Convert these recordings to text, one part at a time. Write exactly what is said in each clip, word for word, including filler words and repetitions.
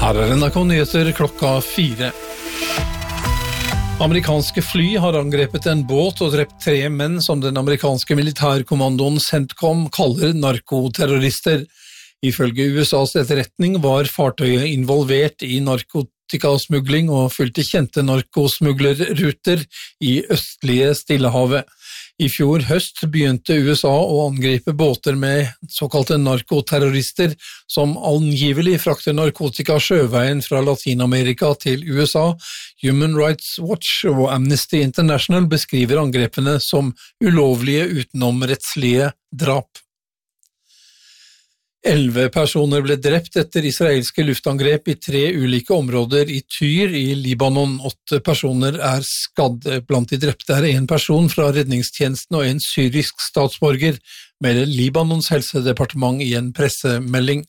Her er N R K Nyheter klokka fire. Amerikanske fly har angrepet en båt og drept tre menn som den amerikanske militærkommandoen CENTCOM kaller narkoterrorister. Ifølge U S A's etterretning var fartøyet involvert i narkotikasmugling og fulgte kjente narkosmuglerruter i østlige Stillehavet. I fjor høst begynte U S A å angripe båter med såkalte narkoterrorister som angivelig frakter narkotika sjøveien fra Latinamerika til U S A. Human Rights Watch og Amnesty International beskriver angrepene som ulovlige utenomrettslige drap. Elleve personer ble drept etter israelske luftangrep i tre ulike områder i Tyr i Libanon. Åtte personer er skadd. Blant de drepte er en person fra redningstjenesten og en syrisk statsborger, melder Libanons helsedepartement i en pressemelding.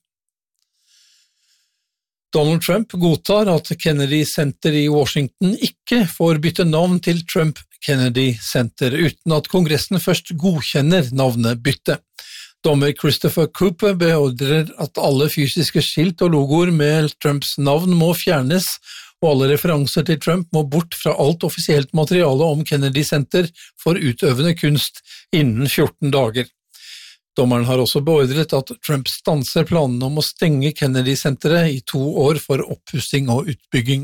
Donald Trump godtar at Kennedy Center i Washington ikke får bytte navn til Trump Kennedy Center, uten at Kongressen først godkjenner navnebytte. Dommer Christopher Cooper beordrer at alle fysiske skilt og logoer med Trumps navn må fjernes, og alle referanser til Trump må bort fra alt offisielt materiale om Kennedy Center for utøvende kunst innen fjorten dager. Dommeren har også beordret at Trump stanser planene om å stenge Kennedy Centeret i to år for oppussing og utbygging.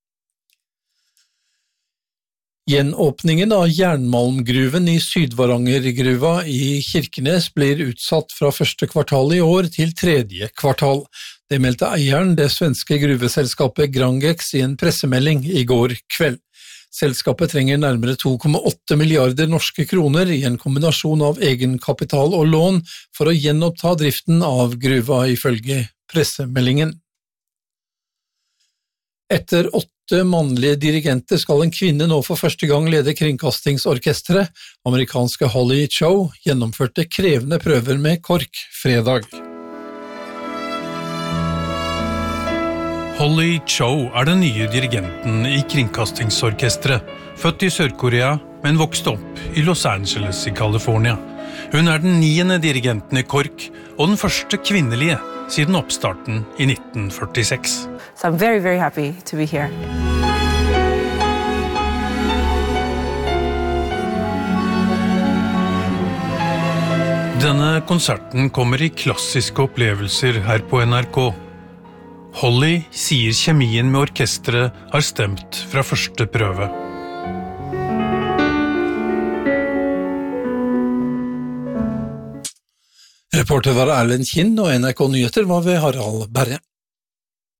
Gjenåpningen av jernmalmgruven i Sydvarangergruva i Kirkenes blir utsatt fra første kvartal i år til tredje kvartal. Det meldte eieren, det svenske gruveselskapet Grangex, i en pressemelding i går kveld. Selskapet trenger nærmere to komma åtte milliarder norske kroner i en kombinasjon av egenkapital og lån for å gjenoppta driften av gruva, ifølge pressemeldingen. Etter åtte mannlige dirigenter skal en kvinne nå for første gang lede kringkastingsorkestret. Amerikanske Holly Cho gjennomførte krevende prøver med KORK fredag. Holly Cho er den nye dirigenten i kringkastingsorkestret, født i Sør-Korea, men vokste opp i Los Angeles i California. Hun er den niende dirigenten i KORK, og den første kvinnelige siden oppstarten i nitten førtiseks. So I'm very, very happy to be here. Denne konserten kommer i klassiske opplevelser her på N R K. Holly sier kjemien med orkestret har stemt fra første prøve. Reporter var Erlend Kinn, og N R K Nyheter var ved Harald Berre.